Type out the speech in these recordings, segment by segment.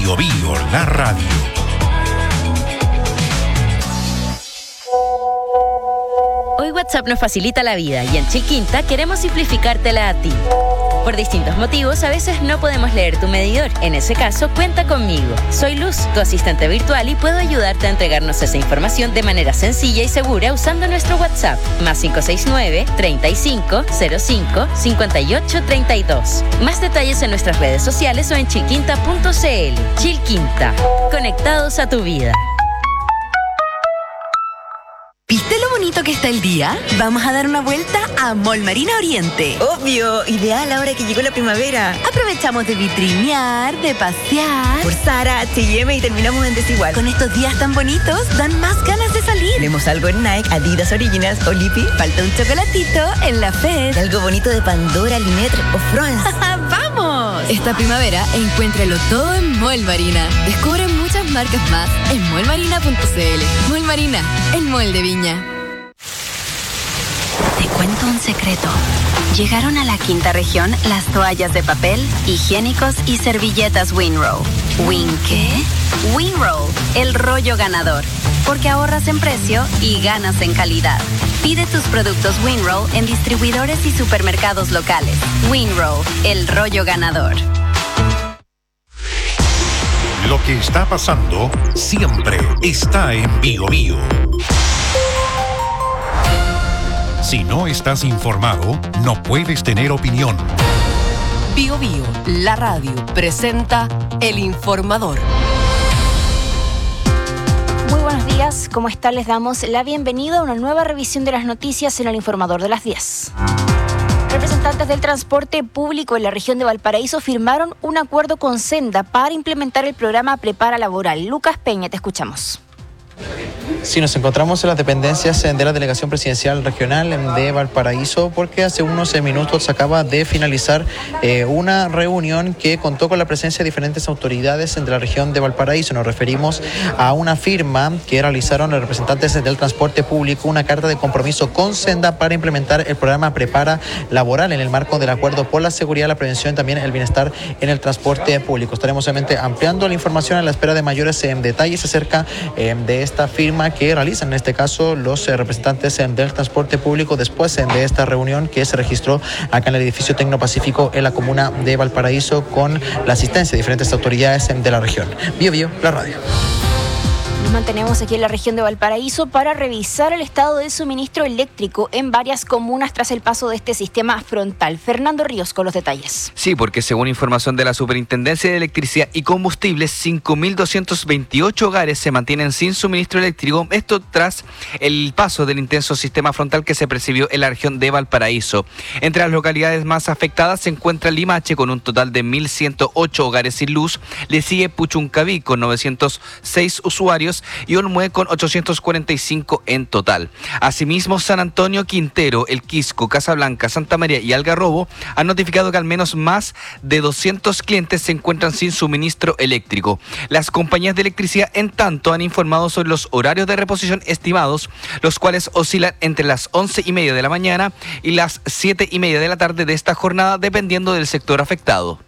Biobío, la radio. Hoy WhatsApp nos facilita la vida y en Chilquinta queremos simplificártela a ti. Por distintos motivos, a veces no podemos leer tu medidor. En ese caso, cuenta conmigo. Soy Luz, tu asistente virtual, y puedo ayudarte a entregarnos esa información de manera sencilla y segura usando nuestro WhatsApp. Más 569-3505-5832. Más detalles en nuestras redes sociales o en chilquinta.cl. Chilquinta. Conectados a tu vida. ¿Viste lo bonito que está el día? Vamos a dar una vuelta a Mall Marina Oriente. Obvio, ideal ahora que llegó la primavera. Aprovechamos de vitrinear, de pasear. Por Zara, H&M y terminamos en Desigual. Con estos días tan bonitos, dan más ganas de salir. Tenemos algo en Nike, Adidas Originals o Lipi. Falta un chocolatito en la FED. Y algo bonito de Pandora, Linetre o France. ¡Vamos! Esta primavera, encuéntralo todo en Mall Marina. Descubre muchas marcas más en mallmarina.cl. Mall Marina, el mall de Viña. Te cuento un secreto. Llegaron a la quinta región las toallas de papel, higiénicos y servilletas Winrow. ¿Win qué? Winrow, el rollo ganador. Porque ahorras en precio y ganas en calidad. Pide tus productos Winrow en distribuidores y supermercados locales. Winrow, el rollo ganador. Lo que está pasando siempre está en Biobío. Si no estás informado, no puedes tener opinión. Biobío, la radio, presenta El Informador. Muy buenos días, ¿cómo están? Les damos la bienvenida a una nueva revisión de las noticias en El Informador de las 10. Representantes del transporte público en la región de Valparaíso firmaron un acuerdo con Senda para implementar el programa Prepara Laboral. Lucas Peña, te escuchamos. Sí, nos encontramos en las dependencias de la Delegación Presidencial Regional de Valparaíso porque hace unos minutos acaba de finalizar una reunión que contó con la presencia de diferentes autoridades de la región de Valparaíso. Nos referimos a una firma que realizaron los representantes del transporte público, una carta de compromiso con Senda para implementar el programa Prepara Laboral en el marco del acuerdo por la seguridad, la prevención y también el bienestar en el transporte público. Estaremos obviamente ampliando la información a la espera de mayores detalles acerca de esta firma que realizan en este caso los representantes del transporte público después de esta reunión que se registró acá en el edificio Tecnopacífico en la comuna de Valparaíso con la asistencia de diferentes autoridades de la región. Biobío, la radio. Nos mantenemos aquí en la región de Valparaíso para revisar el estado del suministro eléctrico en varias comunas tras el paso de este sistema frontal. Fernando Ríos con los detalles. Sí, porque según información de la Superintendencia de Electricidad y Combustibles, 5.228 hogares se mantienen sin suministro eléctrico. Esto tras el paso del intenso sistema frontal que se percibió en la región de Valparaíso. Entre las localidades más afectadas se encuentra Limache con un total de 1.108 hogares sin luz. Le sigue Puchuncaví con 906 usuarios y Olmué con 845 en total. Asimismo, San Antonio, Quintero, El Quisco, Casablanca, Santa María y Algarrobo han notificado que al menos más de 200 clientes se encuentran sin suministro eléctrico. Las compañías de electricidad, en tanto, han informado sobre los horarios de reposición estimados, los cuales oscilan entre las 11:30 de la mañana y las 7:30 de la tarde de esta jornada, dependiendo del sector afectado.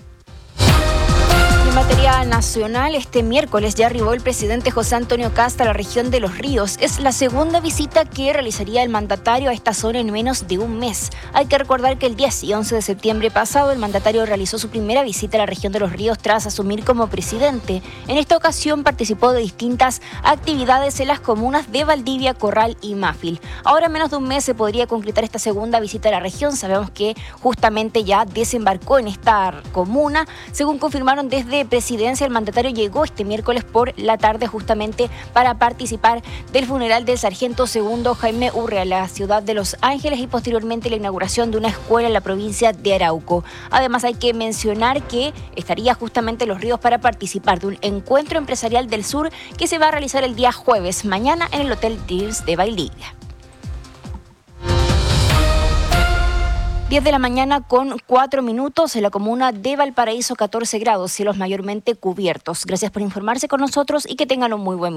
En materia nacional, este miércoles ya arribó el presidente José Antonio Kast a la región de Los Ríos. Es la segunda visita que realizaría el mandatario a esta zona en menos de un mes. Hay que recordar que el 10 y 11 de septiembre pasado el mandatario realizó su primera visita a la región de Los Ríos tras asumir como presidente. En esta ocasión participó de distintas actividades en las comunas de Valdivia, Corral y Mafil. Ahora en menos de un mes se podría concretar esta segunda visita a la región. Sabemos que justamente ya desembarcó en esta comuna. Según confirmaron desde Presidencia, el mandatario llegó este miércoles por la tarde justamente para participar del funeral del sargento segundo Jaime Urrea en la ciudad de Los Ángeles y posteriormente la inauguración de una escuela en la provincia de Arauco. Además, hay que mencionar que estaría justamente en Los Ríos para participar de un encuentro empresarial del sur que se va a realizar el día jueves, mañana en el Hotel Dreams de Valdivia. 10 de la mañana con 4 minutos en la comuna de Valparaíso, 14 grados, cielos mayormente cubiertos. Gracias por informarse con nosotros y que tengan un muy buen día.